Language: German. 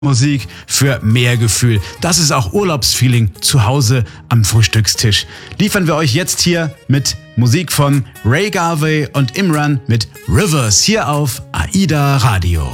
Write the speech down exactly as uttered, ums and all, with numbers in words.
Musik für mehr Gefühl. Das ist auch Urlaubsfeeling zu Hause am Frühstückstisch. Liefern wir euch jetzt hier mit Musik von Ray Garvey und Imran mit Rivers hier auf AIDA Radio.